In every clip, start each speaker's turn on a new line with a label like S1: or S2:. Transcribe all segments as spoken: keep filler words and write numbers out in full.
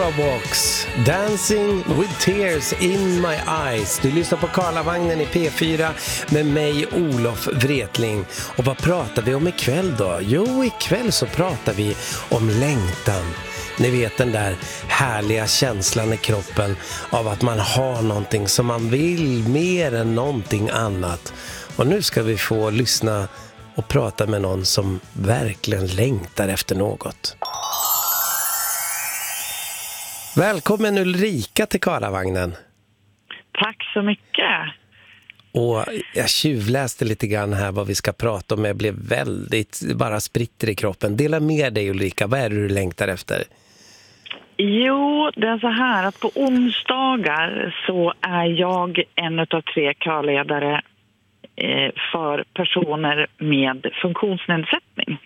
S1: Aerobox, Dancing with Tears in My Eyes. Du lyssnar på Karlavagnen i P fyra med mig, Olof Wretling. Och vad pratar vi om ikväll då? Jo, ikväll så pratar vi om längtan. Ni vet den där härliga känslan i kroppen av att man har någonting som man vill mer än någonting annat. Och nu ska vi få lyssna och prata med någon som verkligen längtar efter något. Välkommen Ulrika till Karlavagnen.
S2: Tack så mycket.
S1: Och jag tjuvläste lite grann här vad vi ska prata om. Jag blev väldigt bara spritter i kroppen. Dela med dig Ulrika, vad är det du längtar efter?
S2: Jo, det är så här att på onsdagar så är jag en av tre körledare för personer med funktionsnedsättning.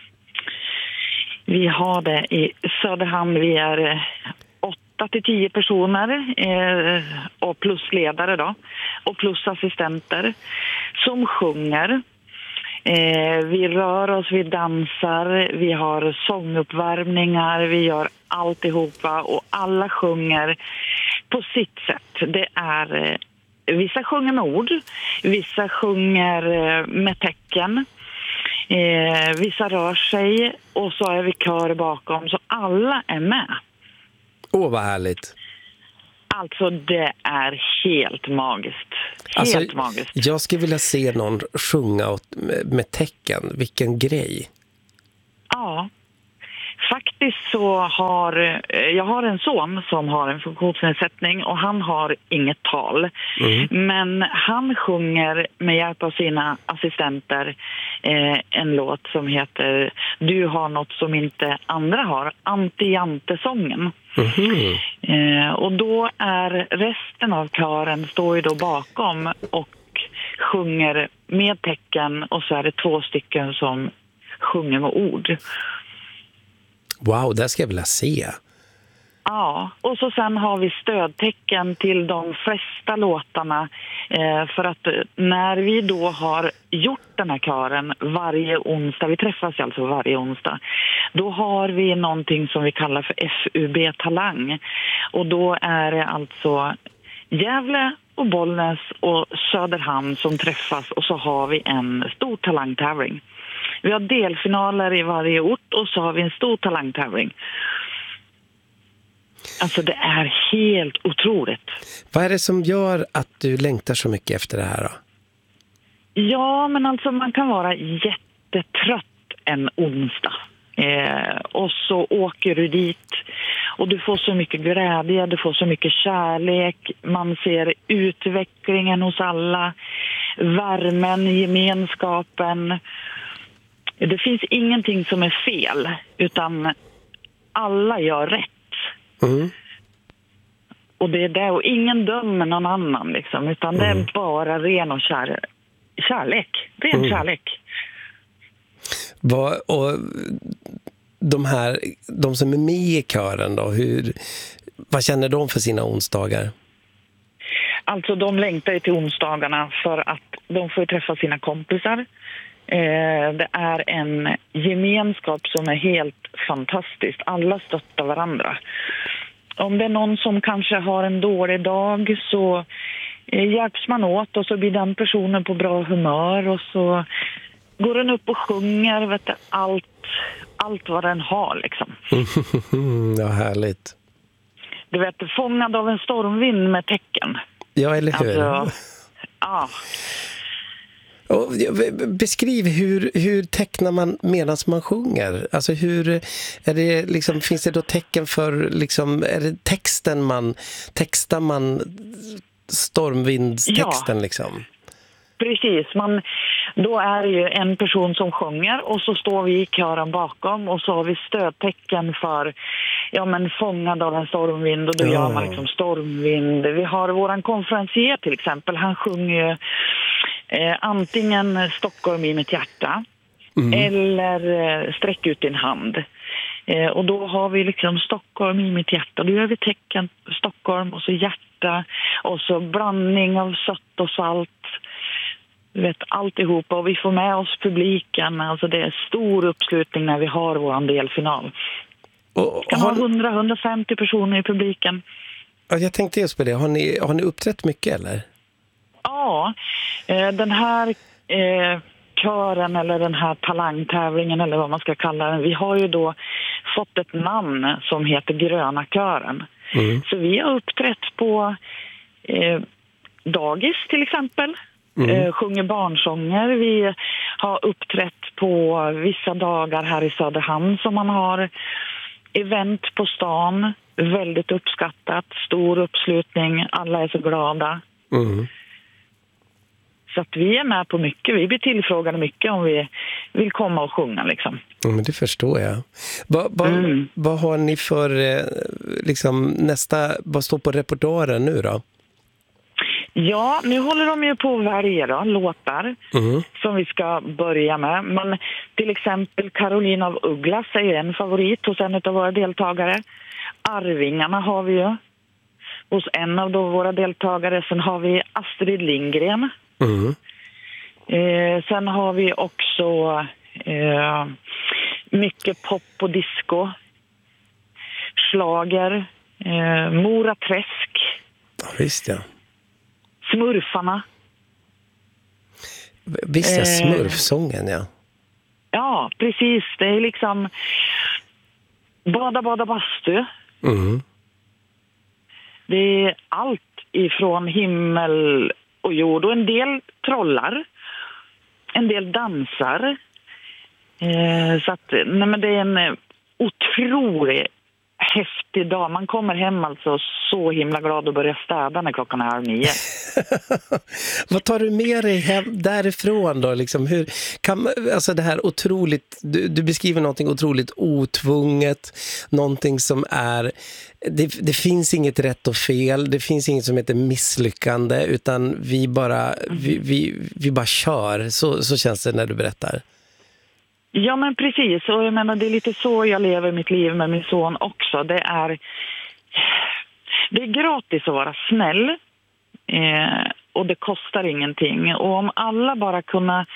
S2: Vi har det i Söderhamn, vi är åtta till tio personer eh, och plusledare då, och plusassistenter som sjunger. Eh, vi rör oss, vi dansar, vi har sånguppvärmningar, vi gör alltihopa och alla sjunger på sitt sätt. Det är, eh, vissa sjunger med ord, vissa sjunger eh, med tecken. Eh, vissa rör sig och så är vi kör bakom, så alla är med.
S1: Åh, vad härligt.
S2: Alltså det är helt magiskt. Helt
S1: alltså,
S2: magiskt.
S1: Jag skulle vilja se någon sjunga åt, med, med tecken. Vilken grej.
S2: Ja. Faktiskt så har jag har en son som har en funktionsnedsättning och han har inget tal. Mm. Men han sjunger med hjälp av sina assistenter eh, en låt som heter Du har något som inte andra har. Anti-Jante-sången. Mm. Eh, och då är resten av kören står ju då bakom och sjunger med tecken och så är det två stycken som sjunger med ord.
S1: Wow, det ska jag vilja se.
S2: Ja, och så sen har vi stödtecken till de flesta låtarna eh, för att när vi då har gjort den här kören varje onsdag, vi träffas alltså varje onsdag, då har vi någonting som vi kallar för F U B-talang och då är det alltså Gävle och Bollnäs och Söderhamn som träffas och så har vi en stor talangtävling. Vi har delfinaler i varje ort och så har vi en stor talangtävling. Alltså det är helt otroligt.
S1: Vad är det som gör att du längtar så mycket efter det här då?
S2: Ja, men alltså man kan vara jättetrött en onsdag. Eh, och så åker du dit och du får så mycket glädje, du får så mycket kärlek. Man ser utvecklingen hos alla, värmen, gemenskapen. Det finns ingenting som är fel, utan alla gör rätt. Mm. Och det är det, och ingen dömer någon annan liksom, utan mm. det är bara ren och kär, kärlek. Ren mm. kärlek.
S1: Vad, och de här, de som är med i kören då, hur, vad känner de för sina onsdagar?
S2: Alltså de längtar ju till onsdagarna för att de får träffa sina kompisar. Eh, det är en gemenskap som är helt fantastisk. Alla stöttar varandra. Om det är någon som kanske har en dålig dag så eh, hjälps man åt och så blir den personen på bra humör och så går den upp och sjunger, vet du, allt, allt vad den har liksom.
S1: Ja, härligt.
S2: Du vet, fångad av en stormvind med tecken.
S1: Ja, eller hur?
S2: Alltså, ja.
S1: Och beskriv hur, hur tecknar man medan man sjunger? Alltså hur är det liksom, finns det då tecken för liksom, är det texten man textar man stormvindstexten ja. Liksom?
S2: Precis, man, då är det ju en person som sjunger och så står vi i kören bakom och så har vi stödtecken för ja men fångad av en stormvind och då ja. Gör man liksom stormvind. Vi har våran konferencier till exempel, han sjunger eh, antingen Stockholm i mitt hjärta mm. eller eh, Sträck ut din hand. Eh, och då har vi liksom Stockholm i mitt hjärta, då gör vi tecken Stockholm och så hjärta och så blandning av sött och salt. Du vet, alltihopa, och vi får med oss publiken. Alltså det är stor uppslutning när vi har vår delfinal.
S1: Och,
S2: kan
S1: har...
S2: ha hundra till hundrafemtio personer i publiken.
S1: Ja, jag tänkte just på det. Har ni, har ni uppträtt mycket eller?
S2: Ja, eh, den här eh, kören eller den här talangtävlingen eller vad man ska kalla den. Vi har ju då fått ett namn som heter Gröna kören. Mm. Så vi har uppträtt på eh, dagis till exempel. Mm. Eh, sjunger barnsånger. Vi har uppträtt på vissa dagar här i Söderhamn som man har event på stan. Väldigt uppskattat, stor uppslutning, alla är så glada. Mm. Så att vi är med på mycket, vi blir tillfrågade mycket om vi vill komma och sjunga liksom.
S1: Mm, det förstår jag. Va, va, mm. Vad har ni för liksom, nästa, vad står på repertoaren nu då?
S2: Ja, nu håller de ju på att välja då, låtar mm. som vi ska börja med. Men till exempel Caroline av Ugglas är en favorit hos en av våra deltagare. Arvingarna har vi ju hos en av då våra deltagare. Sen har vi Astrid Lindgren. Mm. Eh, sen har vi också eh, mycket pop och disco. Schlager. Eh, Mora Träsk.
S1: Ja, visst ja.
S2: Smurfarna.
S1: Visst är smurfsången, ja.
S2: Ja, precis. Det är liksom bada, bada, bastu. Mm. Det är allt ifrån himmel och jord. Och en del trollar. En del dansar. Eh, så att, nej men det är en otrolig häftig dag. Man kommer hem alltså så himla glad och börjar städa när klockan är halv nio.
S1: Vad tar du med dig hem därifrån då? Liksom, hur kan, alltså det här otroligt, du, du beskriver någonting otroligt otvunget, någonting som är, det, det finns inget rätt och fel, det finns inget som heter misslyckande, utan vi bara, vi, vi, vi bara kör. Så, så känns det när du berättar.
S2: Ja, men precis. Och jag menar, det är lite så jag lever mitt liv med min son också. Det är, det är gratis att vara snäll eh, och det kostar ingenting. Och om alla bara kunna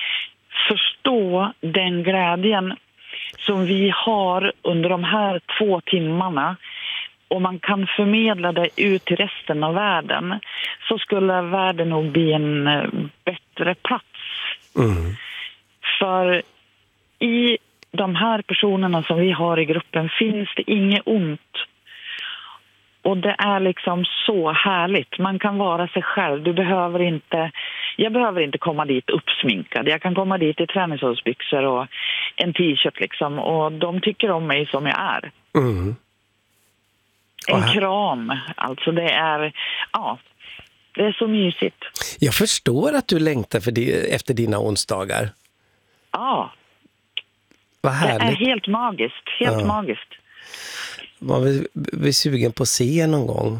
S2: förstå den glädjen som vi har under de här två timmarna och man kan förmedla det ut till resten av världen, så skulle världen nog bli en bättre plats. Mm. För i de här personerna som vi har i gruppen finns det inget ont. Och det är liksom så härligt. Man kan vara sig själv. Du behöver inte, jag behöver inte komma dit uppsminkad. Jag kan komma dit i träningsbyxor och en t-shirt liksom. Och de tycker om mig som jag är. Mm. En kram. Alltså det är, ja, det är så mysigt.
S1: Jag förstår att du längtar för det, efter dina onsdagar.
S2: Ja.
S1: Vad härligt.
S2: Det är helt magiskt, helt ja. magiskt.
S1: Man vill, vill sugen på att se någon gång.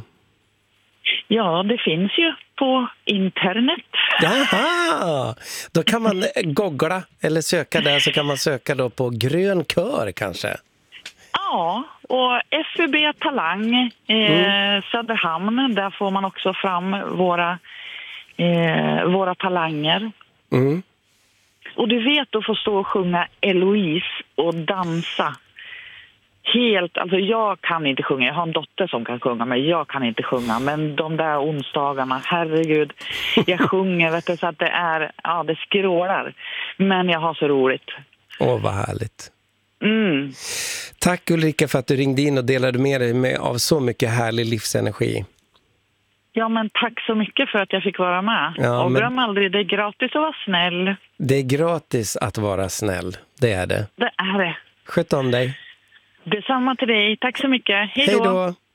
S2: Ja, det finns ju på internet.
S1: Jaha! Då kan man googla eller söka där, så kan man söka då på Grön kör kanske.
S2: Ja, och F U B Talang eh, mm. Söderhamn, där får man också fram våra, eh, våra talanger. Mm. Och du vet att få stå och sjunga Eloise och dansa. Helt, alltså jag kan inte sjunga. Jag har en dotter som kan sjunga, men jag kan inte sjunga. Men de där onsdagarna, herregud. Jag sjunger, vet du, så att det är, ja, det skrålar. Men jag har så roligt.
S1: Åh, vad härligt.
S2: Mm.
S1: Tack Ulrika för att du ringde in och delade med dig med av så mycket härlig livsenergi.
S2: Ja, men tack så mycket för att jag fick vara med. Ja, och glöm men... aldrig, det är gratis att vara snäll.
S1: Det är gratis att vara snäll, det är det.
S2: Det är det.
S1: Sköt om dig.
S2: Detsamma till dig, tack så mycket. Hej då.
S1: Hej då.